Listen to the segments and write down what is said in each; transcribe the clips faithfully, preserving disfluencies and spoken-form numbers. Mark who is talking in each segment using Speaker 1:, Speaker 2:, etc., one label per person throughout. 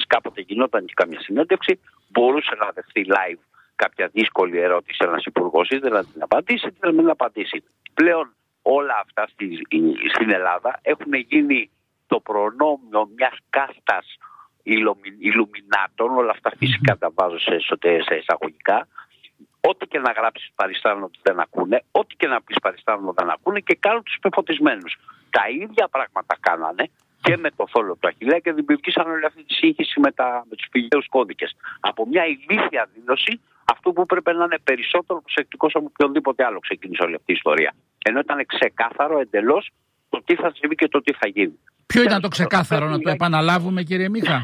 Speaker 1: κάποτε γινόταν και καμιά συνέντευξη, μπορούσε να δεχθεί live κάποια δύσκολη ερώτηση ένας υπουργός, ήθελε να την απαντήσει, ήθελε να την απαντήσει. Πλέον όλα αυτά στη, στην Ελλάδα έχουν γίνει το προνόμιο μιας κάστας ηλουμινάτων, όλα αυτά φυσικά τα βάζω σε, σε εισαγωγικά. Ό,τι και να γράψεις παριστάνουν ότι δεν ακούνε, ό,τι και να πεις παριστάνουν ότι δεν ακούνε και κάνουν τους πεφωτισμένους. Τα ίδια πράγματα κάνανε και με το θόλο του Αχιλλέα και δημιουργήσαν όλη αυτή τη σύγχυση με, τα, με τους πηγαίους κώδικες. Από μια ηλίθια δήλωση, αυτό που πρέπει να είναι περισσότερο προσεκτικός από οποιονδήποτε άλλο ξεκίνησε όλη αυτή η ιστορία. Ενώ ήταν ξεκάθαρο εντελώς το τι θα συμβεί και το τι θα γίνει.
Speaker 2: Ποιο ήταν το ξεκάθαρο, να το επαναλάβουμε, κύριε Μίχα?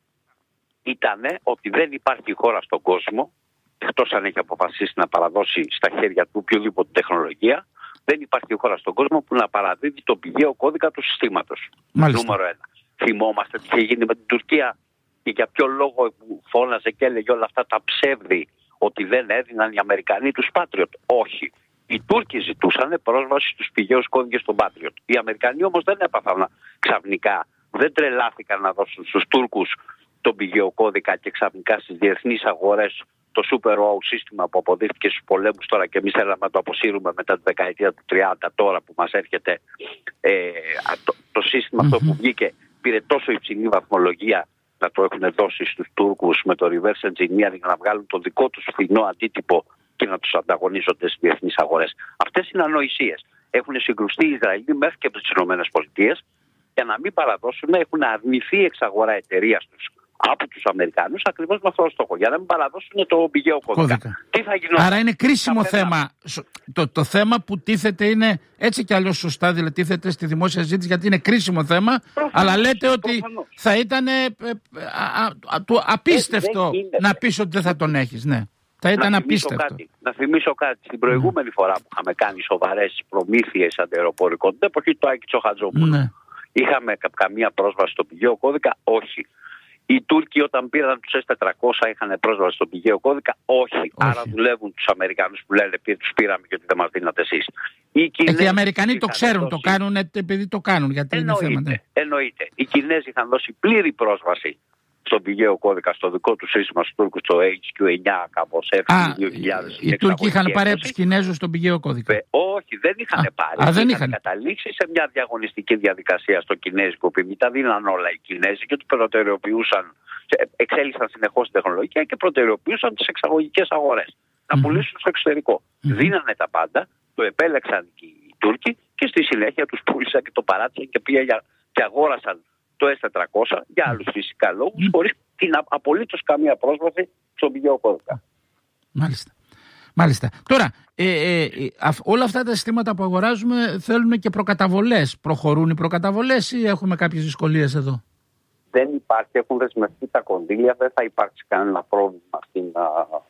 Speaker 1: Ήτανε ότι δεν υπάρχει χώρα στον κόσμο, εκτός αν έχει αποφασίσει να παραδώσει στα χέρια του οποιοδήποτε τεχνολογία, δεν υπάρχει χώρα στον κόσμο που να παραδίδει τον πηγαίο κώδικα του συστήματος. Νούμερο ένα. Θυμόμαστε τι είχε γίνει με την Τουρκία και για ποιο λόγο φώναζε και έλεγε όλα αυτά τα ψεύδη ότι δεν έδιναν οι Αμερικανοί τους Patriot. Όχι. Οι Τούρκοι ζητούσαν πρόσβαση στους πηγαίους κώδικες των Patriot. Οι Αμερικανοί όμως δεν έπαθαν ξαφνικά, δεν τρελάθηκαν να δώσουν στους Τούρκους τον πηγαίο κώδικα και ξαφνικά στις διεθνείς αγορές το Super wow σύστημα που αποδείχθηκε στους πολέμους τώρα και εμείς θέλαμε να το αποσύρουμε μετά τη δεκαετία του τριάντα, τώρα που μας έρχεται ε, το, το σύστημα mm-hmm. αυτό που βγήκε πήρε τόσο υψηλή βαθμολογία να το έχουν δώσει στους Τούρκους με το reverse engineering να βγάλουν το δικό τους φθηνό αντίτυπο και να τους ανταγωνίζονται στις διεθνείς αγορές. Αυτές είναι ανοησίες. Έχουν συγκρουστεί οι Ισραηλοί μέχρι και από τις ΗΠΑ για να μην παραδώσουν, έχουν αρνηθεί εξαγορά εταιρείας τους από τους Αμερικάνους ακριβώς με αυτό το στόχο, για να μην παραδώσουν το πηγαίο κώδικα. Τι θα γινόταν?
Speaker 2: Άρα είναι κρίσιμο θέμα. Το, το θέμα που τίθεται είναι έτσι κι αλλιώς σωστά, δηλαδή τίθεται στη δημόσια συζήτηση γιατί είναι κρίσιμο θέμα, προφανώς, αλλά λέτε ότι προφανώς. θα ήταν ε, ε, α, α, α, το απίστευτο ε, να πεις ότι δεν θα τον έχεις. Ναι. Θα ήταν
Speaker 1: να
Speaker 2: απίστευτο.
Speaker 1: Κάτι, να θυμίσω κάτι. Στην προηγούμενη mm. φορά που είχαμε κάνει σοβαρές προμήθειες αντιαεροπορικών, την εποχή του Άκη Τσοχατζόπουλου, ναι. είχαμε καμία πρόσβαση στο πηγαίο κώδικα? Όχι. Οι Τούρκοι όταν πήραν τους ες τετρακόσια είχαν πρόσβαση στο πηγαίο κώδικα? Όχι. Όχι. Άρα δουλεύουν τους Αμερικανούς που λένε τους πήραμε και ότι δεν μας δίνατε εσείς. Οι,
Speaker 2: οι Αμερικανοί το ξέρουν, δώσει... το κάνουν επειδή το κάνουν. Γιατί
Speaker 1: εννοείται,
Speaker 2: είναι θέμα, ναι.
Speaker 1: εννοείται. Οι Κινέζοι είχαν δώσει πλήρη πρόσβαση στον πηγαίο κώδικα, στο δικό του σύστημα στους Τούρκους, το έιτς κιου εννιά, κάπως έφυγε δύο χιλιάδες.
Speaker 2: Οι Τούρκοι είχαν πάρει από τους Κινέζους τον πηγαίο κώδικα?
Speaker 1: Ε, όχι, δεν είχαν α, πάρει.
Speaker 2: Α, δεν είχαν,
Speaker 1: είχαν καταλήξει σε μια διαγωνιστική διαδικασία στο κινέζικο, επειδή τα δίναν όλα οι Κινέζοι και τους προτεραιοποιούσαν, εξέλιξαν συνεχώς την τεχνολογία και προτεραιοποιούσαν τις εξαγωγικές αγορές. Να mm-hmm. πουλήσουν στο εξωτερικό. Mm-hmm. Δίνανε τα πάντα, το επέλεξαν και οι Τούρκοι και στη συνέχεια τους πούλησαν και το παράτησαν και πήγαν και αγόρασαν το ες τετρακόσια για άλλους φυσικά λόγους, mm. χωρίς την απολύτως καμία πρόσβαση στον πηγαίο κώδικα.
Speaker 2: Μάλιστα. Μάλιστα. Τώρα, ε, ε, ε, όλα αυτά τα συστήματα που αγοράζουμε θέλουν και προκαταβολές. Προχωρούν οι προκαταβολές ή έχουμε κάποιες δυσκολίες εδώ?
Speaker 1: Δεν υπάρχει, έχουν δεσμευτεί τα κονδύλια, δεν θα υπάρξει κανένα πρόβλημα στην, α,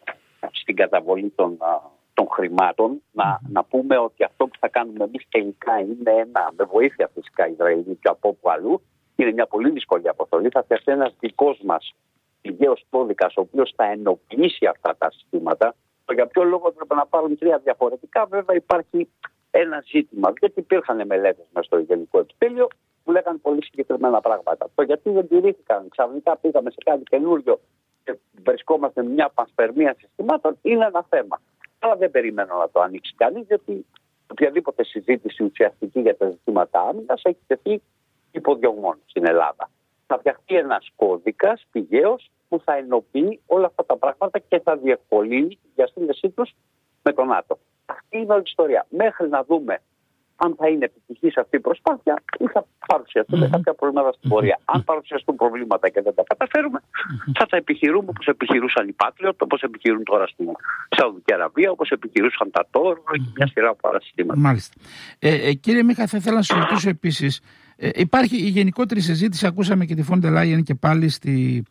Speaker 1: στην καταβολή των, α, των χρημάτων. Mm. Να, να πούμε ότι αυτό που θα κάνουμε εμείς τελικά είναι ένα, με βοήθεια φυσικά Ισραηλοί και από όπου αλλού, είναι μια πολύ δύσκολη αποστολή. Θα φτιαχτεί ένας δικός μας πηγαίος κώδικας, ο οποίος θα ενοποιήσει αυτά τα συστήματα. Το για ποιο λόγο πρέπει να πάρουν τρία διαφορετικά, βέβαια υπάρχει ένα ζήτημα. Γιατί υπήρχαν μελέτες μέσα στο Γενικό Επιτέλειο που λέγανε πολύ συγκεκριμένα πράγματα. Το γιατί δεν τηρήθηκαν, ξαφνικά πήγαμε σε κάτι καινούριο και βρισκόμαστε με μια πανσπερμία συστημάτων, είναι ένα θέμα. Αλλά δεν περιμένω να το ανοίξει κανείς, γιατί οποιαδήποτε συζήτηση ουσιαστική για τα ζητήματα άμυνας έχει τεθεί υποδιωγμών στην Ελλάδα. Θα φτιαχτεί ένας κώδικας πηγαίος που θα ενοποιεί όλα αυτά τα πράγματα και θα διευκολύνει τη διασύνδεσή τους με τον ΝΑΤΟ. Αυτή είναι όλη η ιστορία. Μέχρι να δούμε αν θα είναι επιτυχής αυτή η προσπάθεια ή θα παρουσιαστούν mm-hmm. κάποια προβλήματα στην πορεία. Mm-hmm. Αν παρουσιαστούν προβλήματα και δεν τα καταφέρουμε, mm-hmm. θα τα επιχειρούμε όπως επιχειρούσαν οι Patriot, όπως επιχειρούν τώρα στην Σαουδική Αραβία, όπως επιχειρούσαν τα Τόρ και mm-hmm. μια σειρά από άλλα συστήματα.
Speaker 2: Μάλιστα. Ε, ε, κύριε Μίχα, θα ήθελα να σας ρωτήσω επίσης. Ε, υπάρχει η γενικότερη συζήτηση, ακούσαμε και τη Φον ντερ Λάιεν και πάλι στη,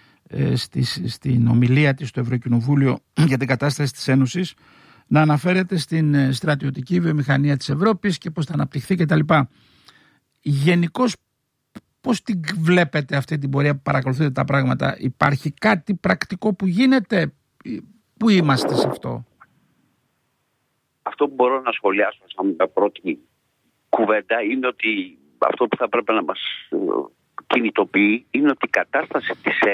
Speaker 2: ε, στη, στην ομιλία της στο Ευρωκοινοβούλιο για την κατάσταση της Ένωσης, να αναφέρεται στην στρατιωτική βιομηχανία της Ευρώπης και πώς θα αναπτυχθεί κτλ. Γενικώς πώς την βλέπετε αυτή την πορεία που παρακολουθείτε τα πράγματα? Υπάρχει κάτι πρακτικό που γίνεται? Πού είμαστε σε αυτό?
Speaker 1: Αυτό που μπορώ να σχολιάσω σαν πρώτη κουβέντα είναι ότι αυτό που θα πρέπει να μας κινητοποιεί είναι ότι η κατάσταση της